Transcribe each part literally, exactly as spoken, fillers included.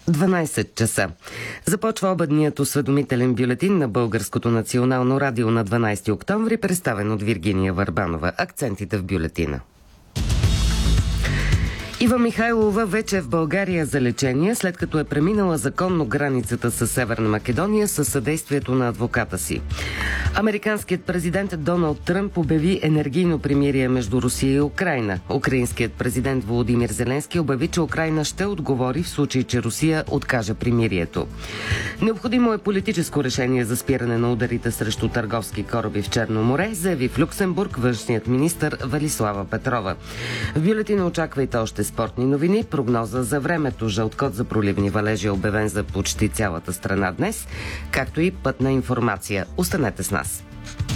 дванайсет часа. Започва обедният осведомителен бюлетин на Българското национално радио на дванайсети октомври, представен от Виргиния Върбанова. Акцентите в бюлетина. Ива Михайлова вече е в България за лечение, след като е преминала законно границата с Северна Македония със съдействието на адвоката си. Американският президент Доналд Тръмп обяви енергийно примирие между Русия и Украйна. Украинският президент Володимир Зеленски обяви, че Украйна ще отговори в случай, че Русия откаже примирието. Необходимо е политическо решение за спиране на ударите срещу търговски кораби в Черно море, заяви в Люксембург външният министър Велислава Петрова. В бюлетина очаквайте още спортни новини, прогноза за времето. Жълт код за проливни валежи е обявен за почти цялата страна днес, както и пътна информация. Останете с нас.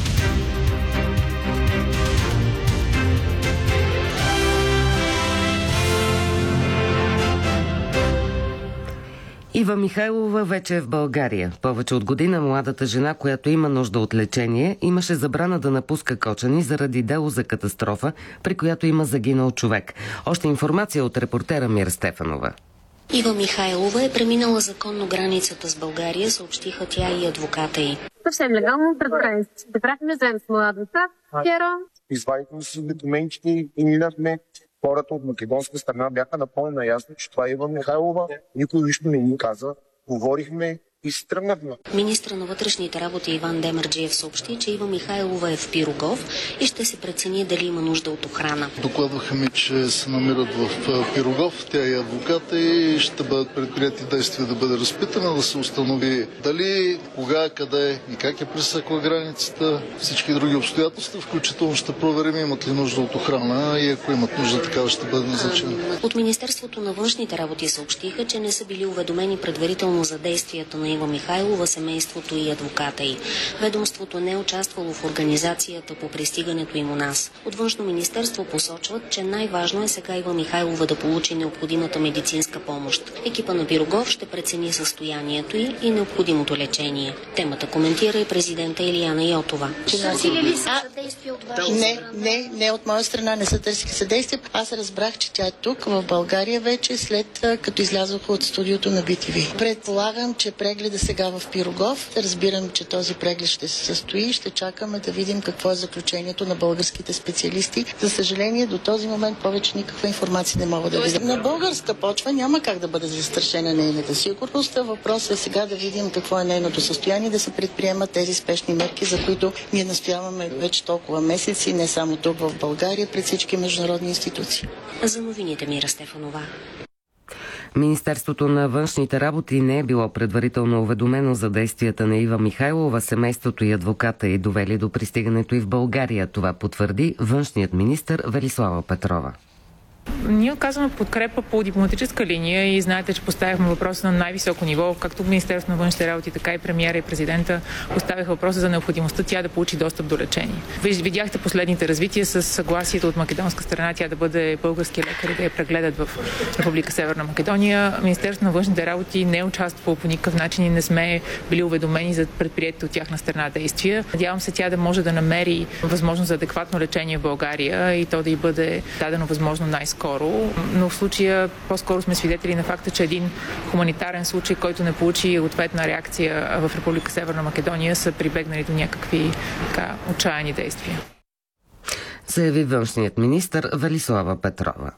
Ива Михайлова вече е в България. Повече от година младата жена, която има нужда от лечение, имаше забрана да напуска Кочани заради дело за катастрофа, при която има загинал човек. Още информация от репортера Мира Стефанова. Ива Михайлова е преминала законно границата с България, съобщиха тя и адвоката й. Съвсем легално пред границата. Се прахме заедно с младата. Херо. Извадихме си документите и минахме. Хората от македонска страна бяха напълно наясно, че това е Ива Михайлова. Никой нищо не ни каза. Говорихме и се тръгнахме. Министър на вътрешните работи Иван Демерджиев съобщи, че Ива Михайлова е в Пирогов и ще се прецени дали има нужда от охрана. Докладваха ми, че се намират в Пирогов, тя и адвоката, и ще бъдат предприяти действия да бъде разпитана, да се установи дали, кога, къде и как е пресекла границата, всички други обстоятелства, включително ще проверим имат ли нужда от охрана и ако имат нужда, такава ще бъде назначена. От Министерството на външните работи съобщиха, че не са били уведомени предварително за действията на Ива Михайлова, семейството и адвоката й. Ведомството не е участвало в организацията по пристигането им у нас. От Външно министерство посочват, че най-важно е сега Ива Михайлова да получи необходимата медицинска помощ. Екипа на Пирогов ще прецени състоянието й и необходимото лечение. Темата коментира и президента Илияна Йотова. Търсили ли са съдействие от ваша не, страна? Не, не от моя страна не са търсили съдействие. Аз разбрах, че тя е тук, в България вече, след като излязох от студиото на Би Ти Ви. Предполагам, че прегледа сега в Пирогов. Разбирам, че този преглед ще се състои. Ще чакаме да видим какво е заключението на българските специалисти. За съжаление, до този момент повече никаква информация не мога да видя. На българска почва няма как да бъде застрашена нейната сигурност. Въпросът е сега да видим какво е нейното състояние, да се предприемат тези спешни мерки, за които ние настояваме вече толкова месеци, не само тук в България, пред всички международни институции. За новините Мира Стефанова. Министерството на външните работи не е било предварително уведомено за действията на Ива Михайлова, семейството и адвоката й довели до пристигането й в България. Това потвърди външният министър Велислава Петрова. Ние оказваме подкрепа по дипломатическа линия и знаете, че поставяхме въпроса на най-високо ниво, както Министерството на външните работи, така и премиера и президента поставиха въпроса за необходимостта тя да получи достъп до лечение. Видяхте последните развития с съгласието от македонска страна тя да бъде български лекар и да я прегледат в Република Северна Македония. Министерството на външните работи не е участвало по никакъв начин и не сме били уведомени за предприетите от тяхна страна действия. Надявам се тя да може да намери възможност за адекватно лечение в България и то да й бъде дадено възможно най-скоро. Но в случая по-скоро сме свидетели на факта, че един хуманитарен случай, който не получи ответна реакция в Република Северна Македония, са прибегнали до някакви така отчаяни действия. Заяви външният министър Велислава Петрова.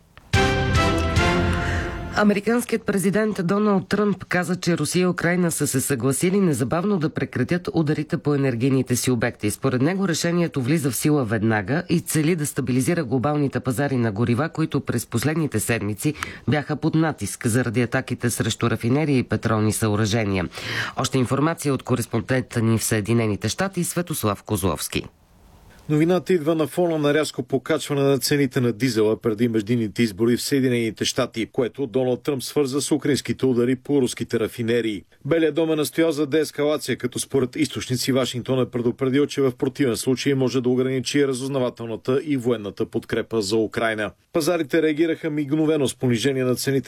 Американският президент Доналд Тръмп каза, че Русия и Украйна са се съгласили незабавно да прекратят ударите по енергийните си обекти. Според него решението влиза в сила веднага и цели да стабилизира глобалните пазари на горива, които през последните седмици бяха под натиск заради атаките срещу рафинерии и петролни съоръжения. Още информация от кореспондента ни в Съединените щати Светослав Козловски. Новината идва на фона на рязко покачване на цените на дизела преди междинните избори в Съединените щати, което Доналд Тръмп свърза с украинските удари по руските рафинерии. Белият дом е настоял за деескалация, като според източници Вашингтон е предупредил, че в противен случай може да ограничи разузнавателната и военната подкрепа за Украйна. Пазарите реагираха мигновено с понижение на цените